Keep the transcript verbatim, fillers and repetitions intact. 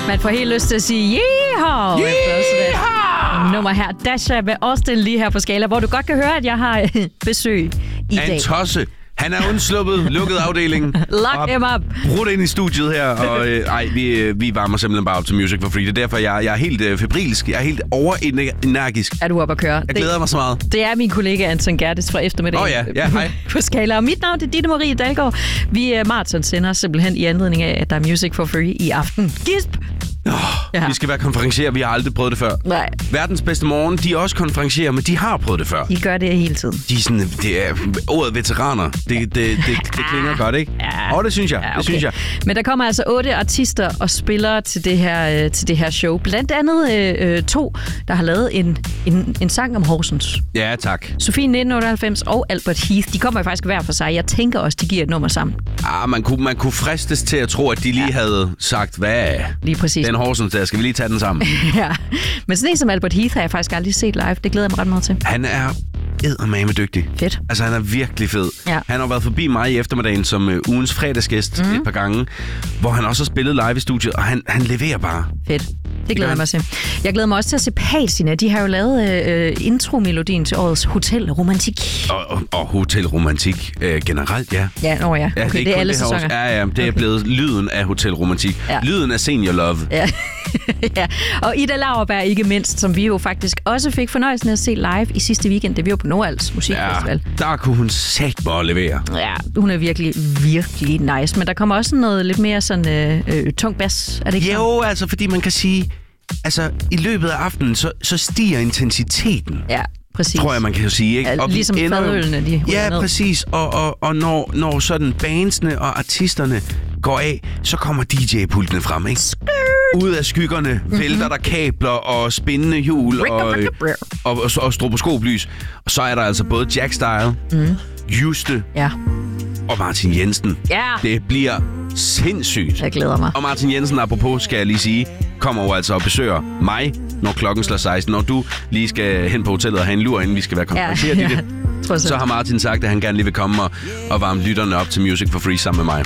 Man får helt lyst til at sige yeehaw! Yeehaw! Nummer her. Dasha med Austin lige her på Skala, hvor du godt kan høre, at jeg har besøg i dag. En tosse. Han er undsluppet, lukket afdelingen. Lock him up. Brudt ind i studiet her, og øh, ej, vi, vi varmer simpelthen bare op til Music for Free. Det er derfor, jeg, jeg er helt øh, febrilsk. Jeg er helt overenergisk. Er du oppe at køre? Jeg glæder det, mig så meget. Det er min kollega Anton Gerdes fra eftermiddagen. Åh oh, ja, ja, hej. På Skala. Og mit navn er Ditte Marie Dalgaard. Vi er maraton sender simpelthen i anledning af, at der er Music for Free i aften. Gisp! Oh, ja. Vi skal være konferencier, vi har aldrig prøvet det før. Nej. Verdens bedste morgen, de er også konferencier, men de har prøvet det før. De gør det hele tiden. De er sådan, det er ordet veteraner. Det, det, det, det klinger godt, ikke? Ja. Og det synes jeg, ja, okay. det synes jeg. Men der kommer altså otte artister og spillere til det her, øh, til det her show. Blandt andet øh, to, der har lavet en, en, en sang om Horsens. Ja, tak. Sofie nitten otteoghalvfems og Albert Heath, de kommer jo faktisk hver for sig. Jeg tænker også, de giver et nummer sammen. Ah, man kunne, man kunne fristes til at tro, at de lige ja. havde sagt, hvad lige præcis. Den Horsens der, skal vi lige tage den sammen? Ja, men sådan en som Albert Heath har jeg faktisk aldrig set live. Det glæder jeg mig ret meget til. Han er eddermame dygtig. Fedt. Altså, han er virkelig fed. Ja. Han har været forbi mig i eftermiddagen som uh, ugens fredagsgæst mm. et par gange, hvor han også har spillet live i studiet, og han, han leverer bare. Fedt. Det glæder jeg mig til. Jeg glæder mig også til at se Patina. De har jo lavet øh, intro-melodien til årets Hotel Romantik. Og, og, og Hotel Romantik øh, generelt, ja. Ja, nå ja. Okay, ja det er, det er alle det sæsoner. Også, ja, ja, det er okay. blevet lyden af Hotel Romantik. Ja. Lyden af Senior Love. Ja. ja. Og Ida Lauerberg ikke mindst, som vi jo faktisk også fik fornøjelsen af at se live i sidste weekend, da vi var på Nordals Musikfestival. Ja, der kunne hun sagt bare levere. Ja, hun er virkelig, virkelig nice. Men der kommer også noget lidt mere sådan øh, øh, tung bas. Er det ikke jo, sådan? Altså fordi man kan sige, altså i løbet af aftenen, så, så stiger intensiteten. Ja. Præcis. Tror jeg, man kan jo sige, ikke? Ja, og ligesom ender, fadølene, de ja, ned. præcis. Og, og, og når, når sådan bandsene og artisterne går af, så kommer D J-pultene frem, ikke? Skirt. Ud af skyggerne mm-hmm. vælter der kabler og spændende hjul og, og, og, og stroboskoplys. Og så er der altså både Jack Style, mm. Juste ja. og Martin Jensen. Ja. Det bliver sindssygt. Jeg glæder mig. Og Martin Jensen, apropos, skal jeg lige sige, kommer jo altså og besøger mig, når klokken slår seksten. Når du lige skal hen på hotellet og have en lur, inden vi skal være konferencieret ja, i det, ja. så har Martin sagt, at han gerne lige vil komme og, og varme lytterne op til Music for Free sammen med mig.